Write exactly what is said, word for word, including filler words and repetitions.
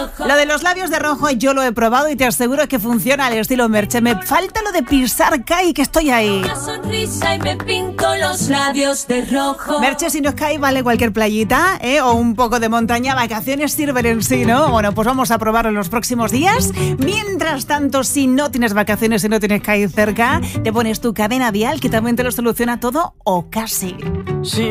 rojo. Lo de los labios de rojo yo lo he probado y te aseguro que funciona al estilo Merche. Me falta lo de pisar Kai, que estoy ahí. Una sonrisa y me pinto los labios de rojo. Merche, si nos cae, vale cualquier playita, ¿eh? O un poco de montaña. Vacaciones sirven en sí, ¿no? Bueno, pues vamos a probarlo en los próximos días. Mientras tanto, si no tienes vacaciones y no tienes Kai cerca, te pones tu cadena vial, que también te lo soluciona todo o casi. Sí.